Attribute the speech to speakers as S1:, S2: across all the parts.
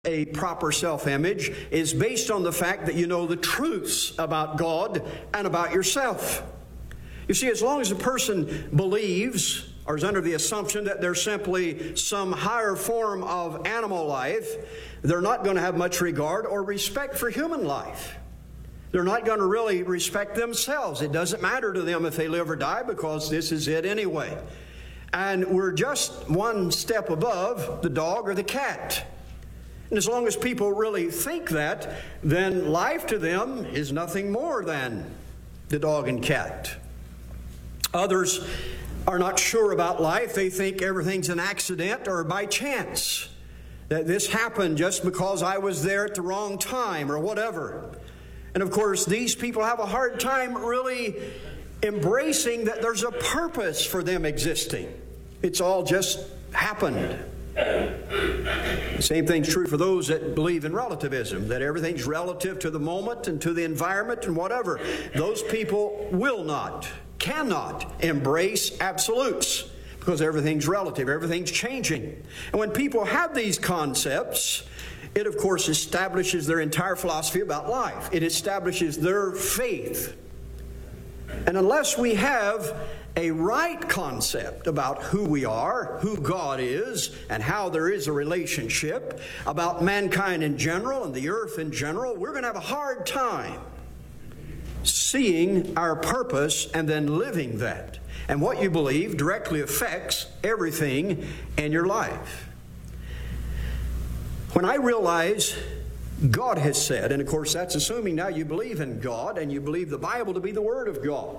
S1: a proper self-image is based on the fact that you know the truths about God and about yourself. You see, as long as a person believes or is under the assumption that there's simply some higher form of animal life, they're not going to have much regard or respect for human life. They're not going to really respect themselves. It doesn't matter to them if they live or die because this is it anyway. And we're just one step above the dog or the cat. And as long as people really think that, then life to them is nothing more than the dog and cat. Others are not sure about life. They think everything's an accident or by chance. That this happened just because I was there at the wrong time or whatever. And of course, these people have a hard time really embracing that there's a purpose for them existing. It's all just happened. The same thing's true for those that believe in relativism, that everything's relative to the moment and to the environment and whatever. Those people will not, cannot embrace absolutes because everything's relative, everything's changing. And when people have these concepts, it of course establishes their entire philosophy about life. It establishes their faith. And unless we have a right concept about who we are, who God is, and how there is a relationship, about mankind in general and the earth in general, we're going to have a hard time seeing our purpose and then living that. And what you believe directly affects everything in your life. When I realize God has said, and of course that's assuming now you believe in God and you believe the Bible to be the Word of God.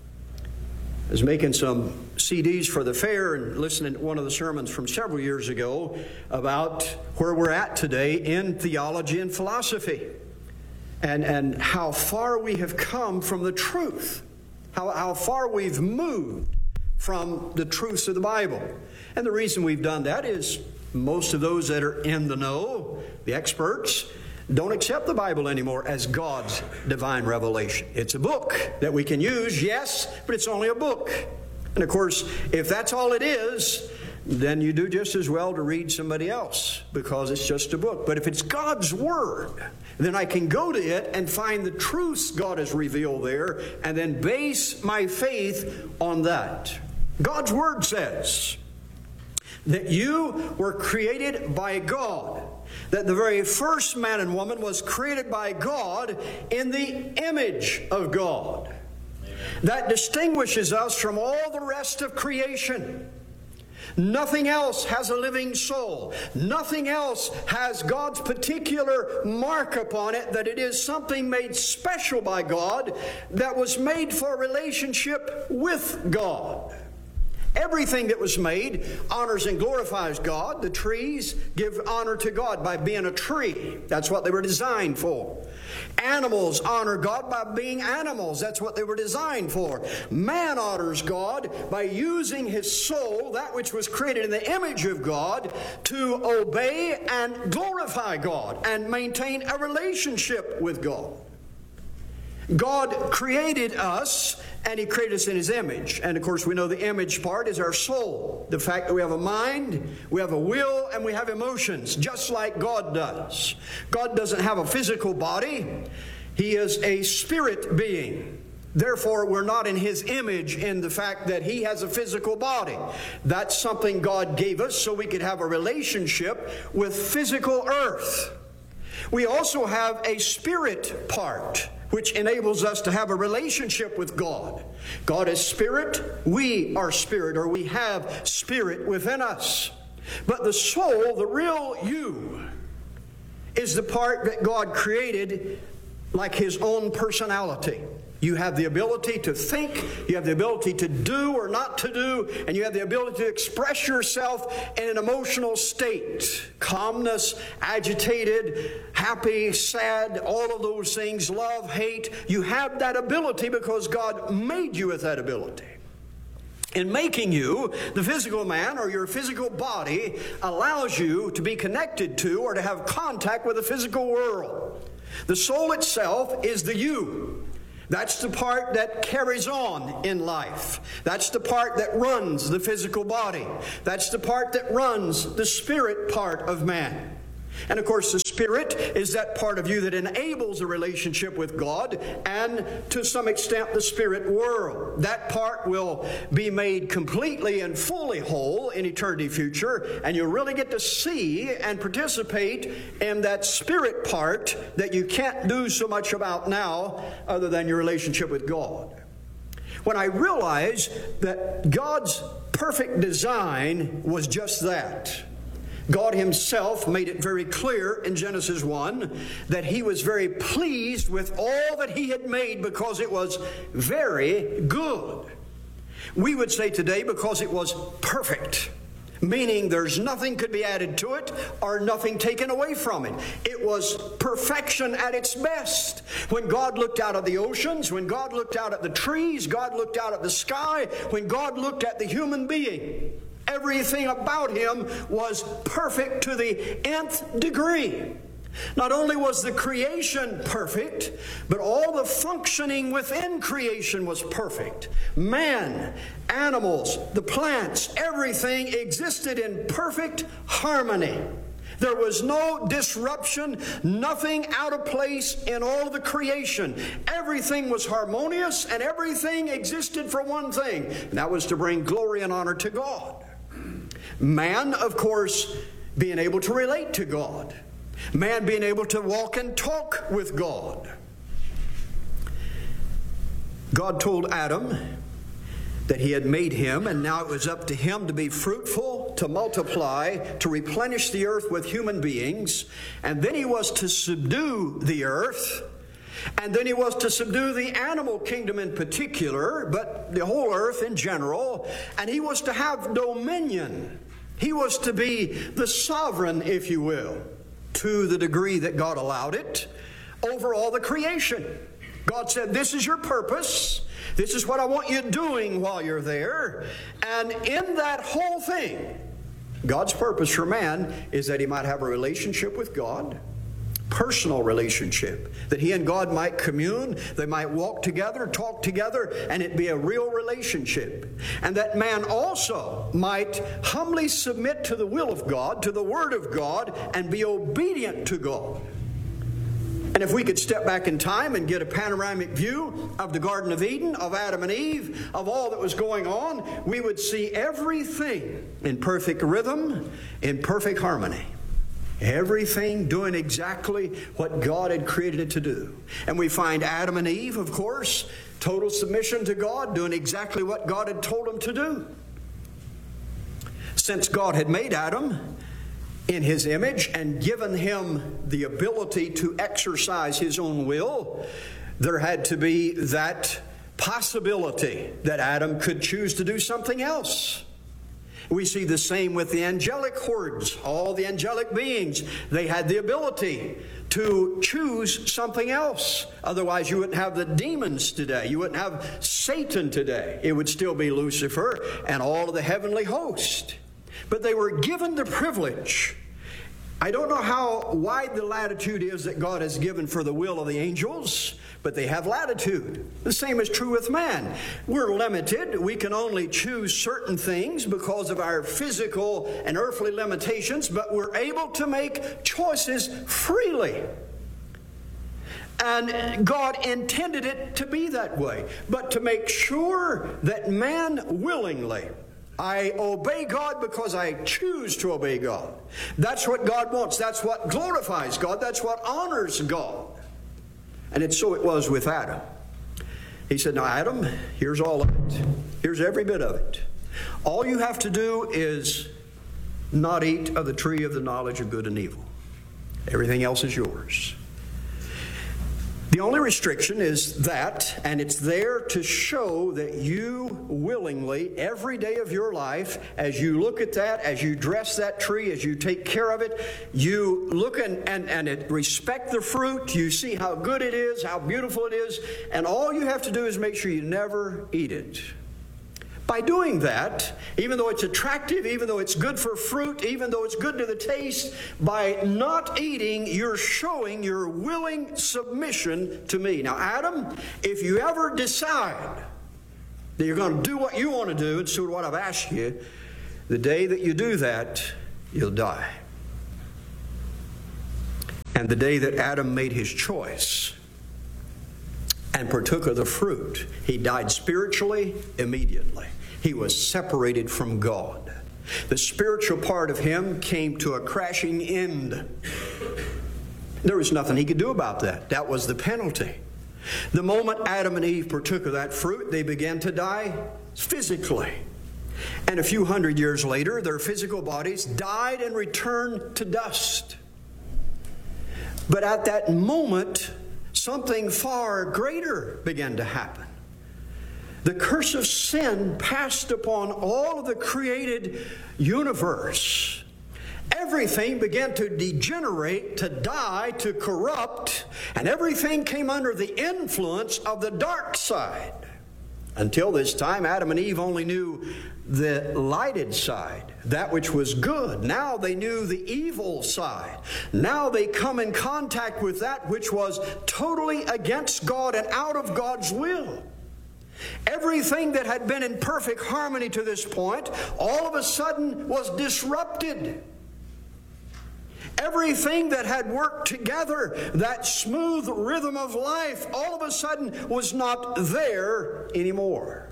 S1: I was making some CDs for the fair and listening to one of the sermons from several years ago about where we're at today in theology and philosophy and how far we have come from the truth, how far we've moved from the truths of the Bible. And the reason we've done that is most of those that are in the know, the experts, don't accept the Bible anymore as God's divine revelation. It's a book that we can use, yes, but it's only a book. And of course, if that's all it is, then you do just as well to read somebody else because it's just a book. But if it's God's Word, then I can go to it and find the truths God has revealed there and then base my faith on that. God's Word says that you were created by God. That the very first man and woman was created by God in the image of God. Amen. That distinguishes us from all the rest of creation. Nothing else has a living soul. Nothing else has God's particular mark upon it, that it is something made special by God that was made for a relationship with God. Everything that was made honors and glorifies God. The trees give honor to God by being a tree. That's what they were designed for. Animals honor God by being animals. That's what they were designed for. Man honors God by using his soul, that which was created in the image of God, to obey and glorify God and maintain a relationship with God. God created us, and He created us in His image. And of course, we know the image part is our soul. The fact that we have a mind, we have a will, and we have emotions, just like God does. God doesn't have a physical body. He is a spirit being. Therefore, we're not in His image in the fact that He has a physical body. That's something God gave us so we could have a relationship with physical earth. We also have a spirit part, which enables us to have a relationship with God. God is spirit, we are spirit, or we have spirit within us. But the soul, the real you, is the part that God created like His own personality. You have the ability to think, you have the ability to do or not to do, and you have the ability to express yourself in an emotional state. Calmness, agitated, happy, sad, all of those things, love, hate. You have that ability because God made you with that ability. In making you, the physical man or your physical body allows you to be connected to or to have contact with the physical world. The soul itself is the you. That's the part that carries on in life. That's the part that runs the physical body. That's the part that runs the spirit part of man. And of course, the Spirit is that part of you that enables a relationship with God and to some extent the spirit world. That part will be made completely and fully whole in eternity future, and you'll really get to see and participate in that spirit part that you can't do so much about now other than your relationship with God. When I realized that God's perfect design was just that, God Himself made it very clear in Genesis 1 that He was very pleased with all that He had made because it was very good. We would say today because it was perfect, meaning there's nothing could be added to it or nothing taken away from it. It was perfection at its best. When God looked out at the oceans, when God looked out at the trees, God looked out at the sky, when God looked at the human being, everything about Him was perfect to the nth degree. Not only was the creation perfect, but all the functioning within creation was perfect. Man, animals, the plants, everything existed in perfect harmony. There was no disruption, nothing out of place in all the creation. Everything was harmonious and everything existed for one thing, and that was to bring glory and honor to God. Man, of course, being able to relate to God. Man being able to walk and talk with God. God told Adam that He had made him, and now it was up to him to be fruitful, to multiply, to replenish the earth with human beings, and then he was to subdue the earth, and then he was to subdue the animal kingdom in particular, but the whole earth in general, and he was to have dominion. He was to be the sovereign, if you will, to the degree that God allowed it, over all the creation. God said, this is your purpose. This is what I want you doing while you're there. And in that whole thing, God's purpose for man is that he might have a relationship with God, personal relationship, that he and God might commune, they might walk together, talk together, and it be a real relationship. And that man also might humbly submit to the will of God, to the Word of God, and be obedient to God. And if we could step back in time and get a panoramic view of the Garden of Eden, of Adam and Eve, of all that was going on, we would see everything in perfect rhythm, in perfect harmony. Everything doing exactly what God had created it to do. And we find Adam and Eve, of course, total submission to God, doing exactly what God had told them to do. Since God had made Adam in His image and given him the ability to exercise his own will, there had to be that possibility that Adam could choose to do something else. We see the same with the angelic hordes. All the angelic beings, they had the ability to choose something else. Otherwise, you wouldn't have the demons today. You wouldn't have Satan today. It would still be Lucifer and all of the heavenly host. But they were given the privilege. I don't know how wide the latitude is that God has given for the will of the angels, but they have latitude. The same is true with man. We're limited. We can only choose certain things because of our physical and earthly limitations, but we're able to make choices freely. And God intended it to be that way. But to make sure that man willingly, I obey God because I choose to obey God. That's what God wants. That's what glorifies God. That's what honors God. And so it was with Adam. He said, now Adam, here's all of it. Here's every bit of it. All you have to do is not eat of the tree of the knowledge of good and evil. Everything else is yours. The only restriction is that, and it's there to show that you willingly, every day of your life, as you look at that, as you dress that tree, as you take care of it, you look and respect the fruit, you see how good it is, how beautiful it is, and all you have to do is make sure you never eat it. By doing that, even though it's attractive, even though it's good for fruit, even though it's good to the taste, by not eating, you're showing your willing submission to me. Now, Adam, if you ever decide that you're going to do what you want to do instead of what I've asked you, the day that you do that, you'll die. And the day that Adam made his choice and partook of the fruit, he died spiritually immediately. He was separated from God. The spiritual part of him came to a crashing end. There was nothing he could do about that. That was the penalty. The moment Adam and Eve partook of that fruit, they began to die physically. And a few hundred years later, their physical bodies died and returned to dust. But at that moment, something far greater began to happen. The curse of sin passed upon all of the created universe. Everything began to degenerate, to die, to corrupt, and everything came under the influence of the dark side. Until this time, Adam and Eve only knew the lighted side, that which was good. Now they knew the evil side. Now they come in contact with that which was totally against God and out of God's will. Everything that had been in perfect harmony to this point, all of a sudden was disrupted. Everything that had worked together, that smooth rhythm of life, all of a sudden was not there anymore.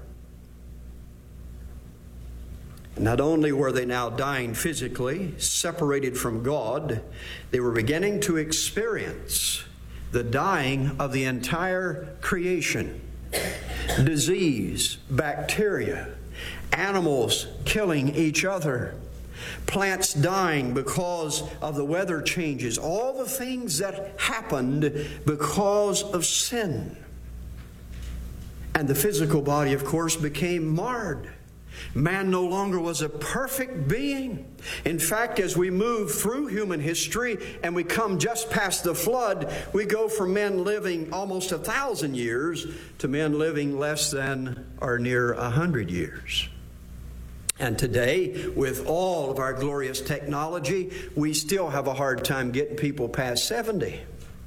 S1: Not only were they now dying physically, separated from God, they were beginning to experience the dying of the entire creation. Disease, bacteria, animals killing each other, plants dying because of the weather changes, all the things that happened because of sin. And the physical body, of course, became marred. Man no longer was a perfect being. In fact, as we move through human history and we come just past the flood, we go from men living almost 1,000 years to men living less than or near 100 years. And today, with all of our glorious technology, we still have a hard time getting people past 70.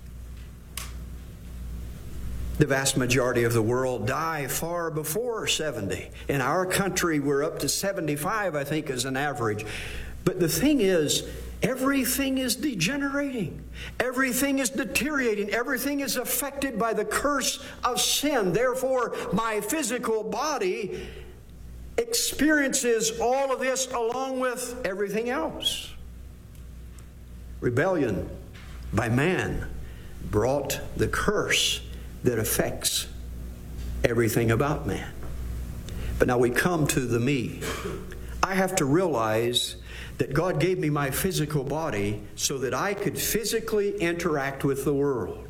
S1: The vast majority of the world die far before 70. In our country, we're up to 75, I think, as an average. But the thing is, everything is degenerating. Everything is deteriorating. Everything is affected by the curse of sin. Therefore, my physical body experiences all of this along with everything else. Rebellion by man brought the curse that affects everything about man. But now we come to the me. I have to realize that God gave me my physical body so that I could physically interact with the world.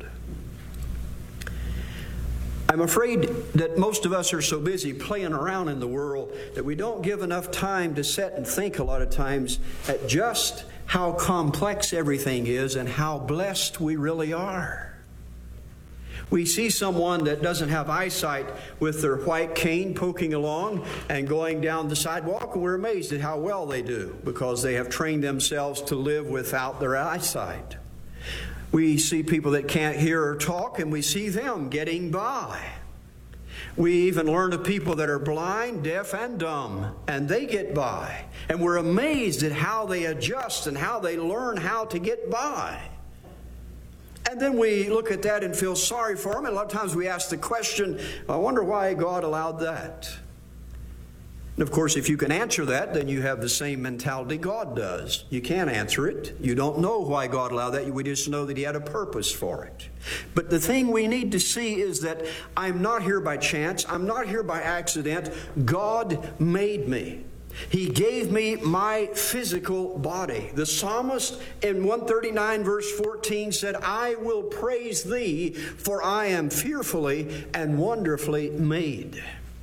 S1: I'm afraid that most of us are so busy playing around in the world that we don't give enough time to sit and think a lot of times at just how complex everything is and how blessed we really are. We see someone that doesn't have eyesight with their white cane poking along and going down the sidewalk, and we're amazed at how well they do because they have trained themselves to live without their eyesight. We see people that can't hear or talk, and we see them getting by. We even learn of people that are blind, deaf, and dumb, and they get by. And we're amazed at how they adjust and how they learn how to get by. And then we look at that and feel sorry for them. And a lot of times we ask the question, I wonder why God allowed that. And of course, if you can answer that, then you have the same mentality God does. You can't answer it. You don't know why God allowed that. We just know that He had a purpose for it. But the thing we need to see is that I'm not here by chance. I'm not here by accident. God made me. He gave me my physical body. The psalmist in 139 verse 14 said, I will praise Thee, for I am fearfully and wonderfully made.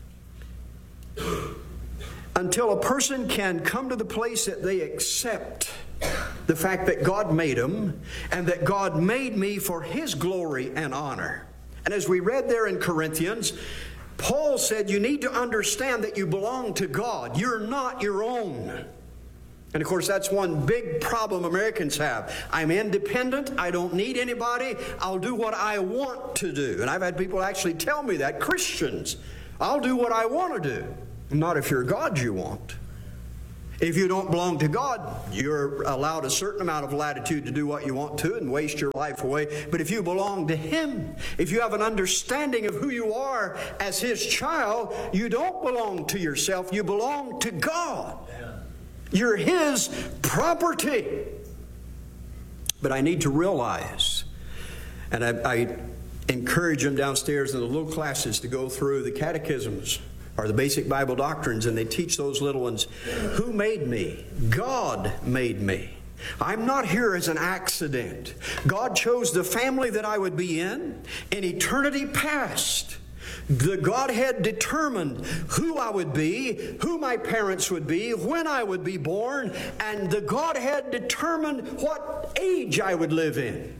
S1: Until a person can come to the place that they accept the fact that God made them and that God made me for His glory and honor. And as we read there in Corinthians, Paul said you need to understand that you belong to God. You're not your own. And of course, that's one big problem Americans have. I'm independent. I don't need anybody. I'll do what I want to do. And I've had people actually tell me that, Christians, I'll do what I want to do. Not if you're God you want. If you don't belong to God, you're allowed a certain amount of latitude to do what you want to and waste your life away. But if you belong to Him, if you have an understanding of who you are as His child, you don't belong to yourself. You belong to God. You're His property. But I need to realize, and I encourage them downstairs in the little classes to go through the catechisms or the basic Bible doctrines, and they teach those little ones, who made me? God made me. I'm not here as an accident. God chose the family that I would be in eternity past. The Godhead determined who I would be, who my parents would be, when I would be born, and the Godhead determined what age I would live in.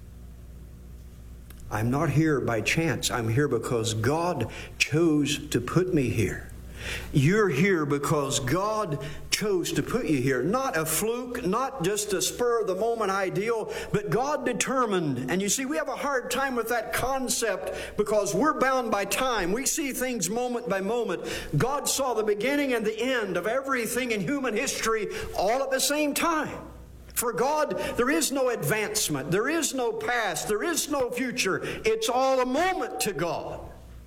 S1: I'm not here by chance. I'm here because God chose to put me here. You're here because God chose to put you here. Not a fluke, not just a spur-of-the-moment ideal, but God determined. And you see, we have a hard time with that concept because we're bound by time. We see things moment by moment. God saw the beginning and the end of everything in human history all at the same time. For God, there is no advancement. There is no past. There is no future. It's all a moment to God.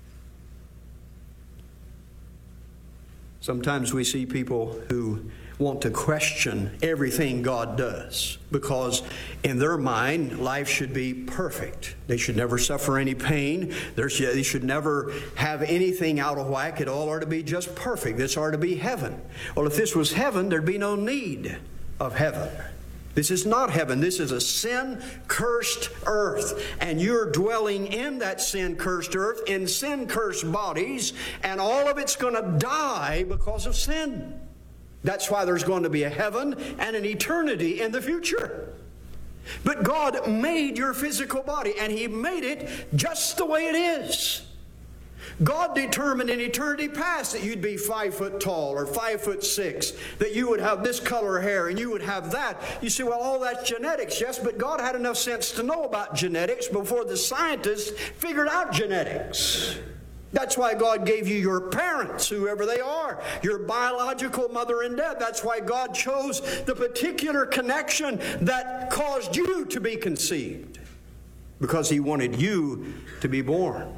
S1: Sometimes we see people who want to question everything God does because in their mind, life should be perfect. They should never suffer any pain. They should never have anything out of whack. It all ought to be just perfect. This ought to be heaven. Well, if this was heaven, there'd be no need of heaven. This is not heaven. This is a sin-cursed earth. And you're dwelling in that sin-cursed earth, in sin-cursed bodies, and all of it's going to die because of sin. That's why there's going to be a heaven and an eternity in the future. But God made your physical body, and He made it just the way it is. God determined in eternity past that you'd be 5 foot tall or 5'6", that you would have this color hair and you would have that. You say, well, all that's genetics. Yes, but God had enough sense to know about genetics before the scientists figured out genetics. That's why God gave you your parents, whoever they are, your biological mother and dad. That's why God chose the particular connection that caused you to be conceived, because He wanted you to be born.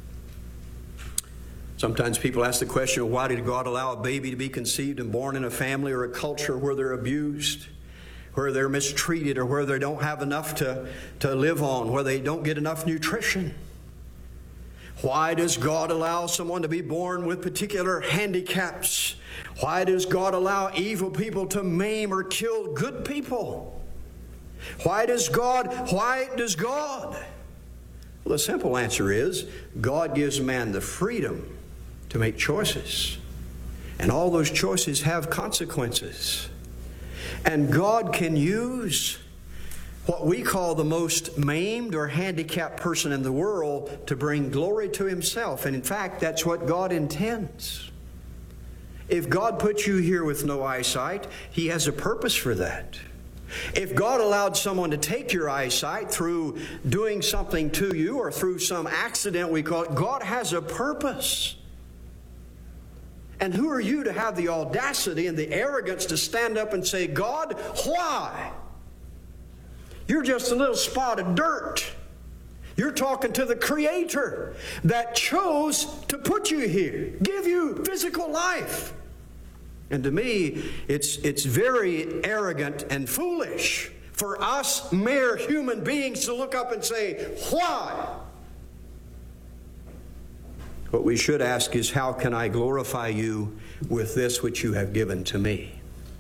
S1: Sometimes people ask the question, why did God allow a baby to be conceived and born in a family or a culture where they're abused, where they're mistreated, or where they don't have enough to live on, where they don't get enough nutrition? Why does God allow someone to be born with particular handicaps? Why does God allow evil people to maim or kill good people? Why does God? Well, the simple answer is God gives man the freedom to make choices. And all those choices have consequences. And God can use what we call the most maimed or handicapped person in the world to bring glory to Himself. And in fact, that's what God intends. If God put you here with no eyesight, He has a purpose for that. If God allowed someone to take your eyesight through doing something to you or through some accident, we call it, God has a purpose. And who are you to have the audacity and the arrogance to stand up and say, God, why? You're just a little spot of dirt. You're talking to the Creator that chose to put you here, give you physical life. And to me, it's very arrogant and foolish for us mere human beings to look up and say, why? What we should ask is, how can I glorify you with this which you have given to me?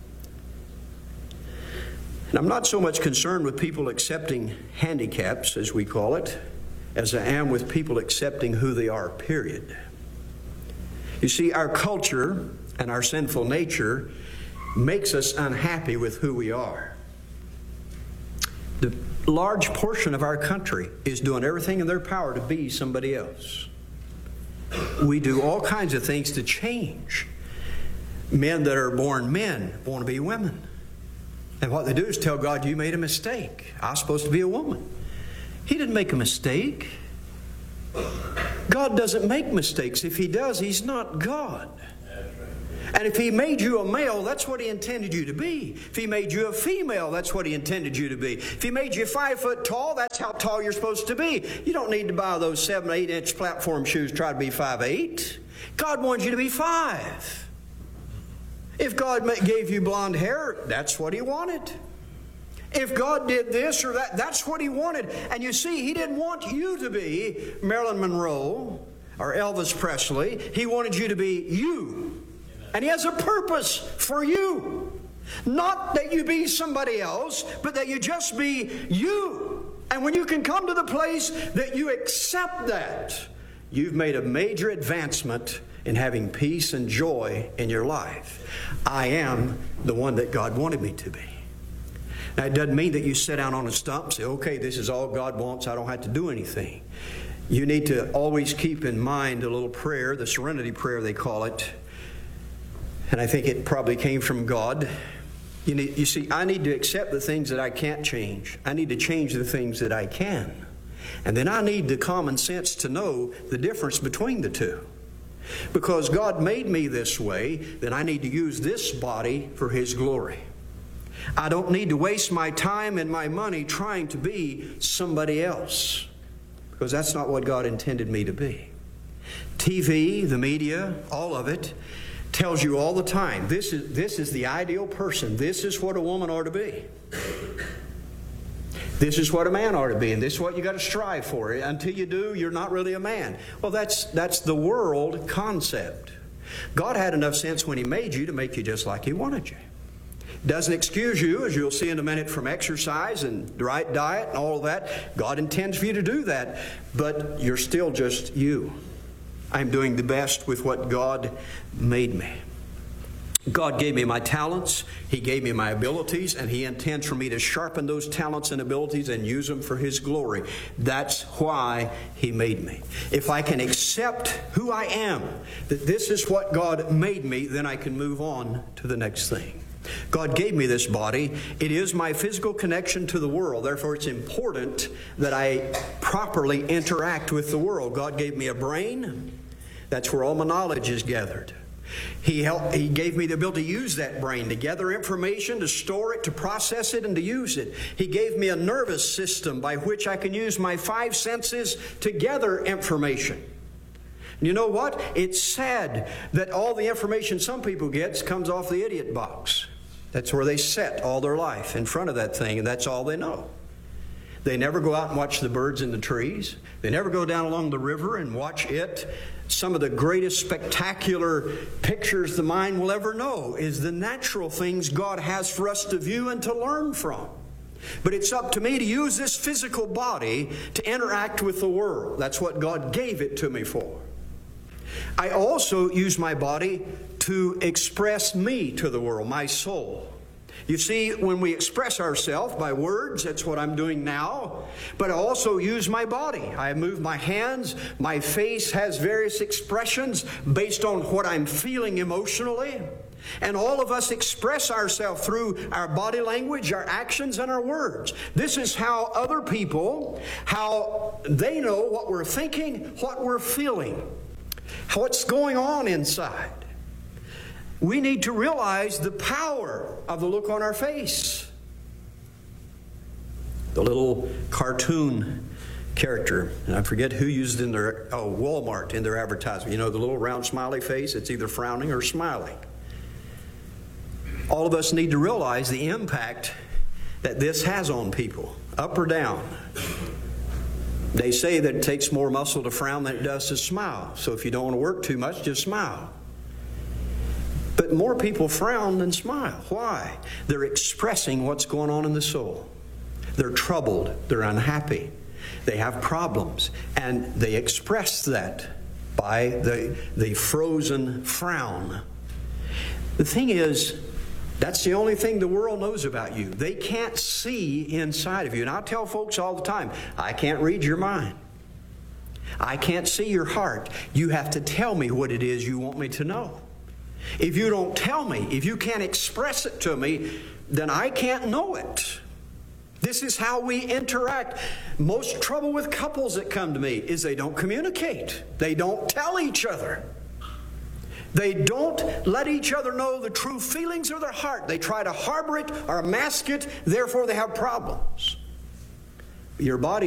S1: And I'm not so much concerned with people accepting handicaps, as we call it, as I am with people accepting who they are, period. You see, our culture and our sinful nature makes us unhappy with who we are. The large portion of our country is doing everything in their power to be somebody else. We do all kinds of things to change. Men that are born men want to be women. And what they do is tell God, you made a mistake. I was supposed to be a woman. He didn't make a mistake. God doesn't make mistakes. If He does, He's not God. And if He made you a male, that's what He intended you to be. If He made you a female, that's what He intended you to be. If He made you 5 foot tall, that's how tall you're supposed to be. You don't need to buy those 7, 8 inch platform shoes, try to be 5'8". God wanted you to be 5. If God gave you blonde hair, that's what He wanted. If God did this or that, that's what He wanted. And you see, He didn't want you to be Marilyn Monroe or Elvis Presley. He wanted you to be you. And He has a purpose for you. Not that you be somebody else, but that you just be you. And when you can come to the place that you accept that, you've made a major advancement in having peace and joy in your life. I am the one that God wanted me to be. Now, it doesn't mean that you sit down on a stump and say, okay, this is all God wants, I don't have to do anything. You need to always keep in mind a little prayer, the serenity prayer they call it. And I think it probably came from God. You see, I need to accept the things that I can't change. I need to change the things that I can. And then I need the common sense to know the difference between the two. Because God made me this way, then I need to use this body for His glory. I don't need to waste my time and my money trying to be somebody else, because that's not what God intended me to be. TV, the media, all of it tells you all the time, this is the ideal person. This is what a woman ought to be. This is what a man ought to be, and this is what you got to strive for. Until you do, you're not really a man. Well, that's the world concept. God had enough sense when He made you to make you just like He wanted you. Doesn't excuse you, as you'll see in a minute, from exercise and the right diet and all of that. God intends for you to do that, but you're still just you. I'm doing the best with what God made me. God gave me my talents, He gave me my abilities, and He intends for me to sharpen those talents and abilities and use them for His glory. That's why He made me. If I can accept who I am, that this is what God made me, then I can move on to the next thing. God gave me this body. It is my physical connection to the world. Therefore, it's important that I properly interact with the world. God gave me a brain. That's where all my knowledge is gathered. He gave me the ability to use that brain, to gather information, to store it, to process it, and to use it. He gave me a nervous system by which I can use my 5 senses to gather information. You know what? It's sad that all the information some people get comes off the idiot box. That's where they sit all their life, in front of that thing, and that's all they know. They never go out and watch the birds in the trees. They never go down along the river and watch it. Some of the greatest spectacular pictures the mind will ever know is the natural things God has for us to view and to learn from. But it's up to me to use this physical body to interact with the world. That's what God gave it to me for. I also use my body to express me to the world, my soul. You see, when we express ourselves by words, that's what I'm doing now, but I also use my body. I move my hands. My face has various expressions based on what I'm feeling emotionally. And all of us express ourselves through our body language, our actions, and our words. This is how other people, how they know what we're thinking, what we're feeling, what's going on inside. We need to realize the power of the look on our face. The little cartoon character, and I forget who used it in their, Walmart in their advertisement. You know, the little round smiley face, it's either frowning or smiling. All of us need to realize the impact that this has on people, up or down. They say that it takes more muscle to frown than it does to smile. So if you don't want to work too much, just smile. But more people frown than smile. Why? They're expressing what's going on in the soul. They're troubled. They're unhappy. They have problems. And they express that by the frozen frown. The thing is, that's the only thing the world knows about you. They can't see inside of you. And I tell folks all the time, I can't read your mind. I can't see your heart. You have to tell me what it is you want me to know. If you don't tell me, if you can't express it to me, then I can't know it. This is how we interact. Most trouble with couples that come to me is they don't communicate. They don't tell each other. They don't let each other know the true feelings of their heart. They try to harbor it or mask it, therefore they have problems. Your body